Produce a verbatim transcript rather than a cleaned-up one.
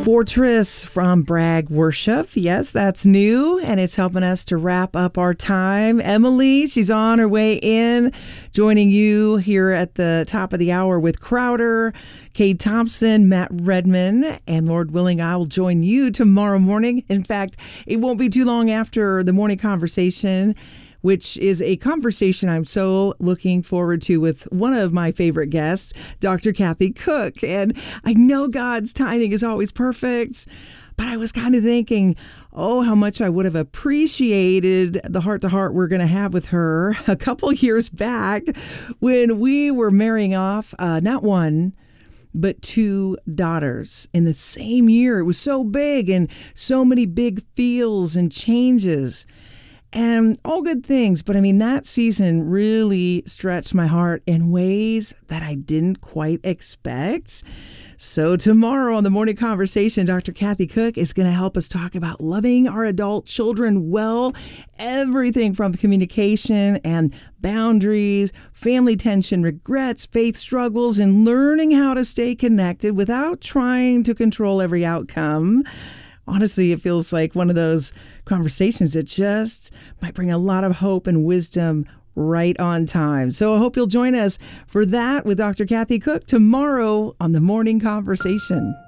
Fortress from Bragg Worship. Yes, that's new, and it's helping us to wrap up our time. Emily, she's on her way in, joining you here at the top of the hour with Crowder, Cade Thompson, Matt Redman, and Lord willing, I will join you tomorrow morning. In fact, it won't be too long after the morning conversation, which is a conversation I'm so looking forward to with one of my favorite guests, Doctor Kathy Cook. And I know God's timing is always perfect, but I was kind of thinking, oh, how much I would have appreciated the heart-to-heart we're going to have with her a couple years back when we were marrying off uh, not one, but two daughters in the same year. It was so big and so many big feels and changes. And all good things, but I mean, that season really stretched my heart in ways that I didn't quite expect. So tomorrow on the Morning Conversation, Doctor Kathy Cook is going to help us talk about loving our adult children well, everything from communication and boundaries, family tension, regrets, faith struggles, and learning how to stay connected without trying to control every outcome. Honestly, it feels like one of those conversations that just might bring a lot of hope and wisdom right on time. So I hope you'll join us for that with Doctor Kathy Cook tomorrow on the Morning Conversation.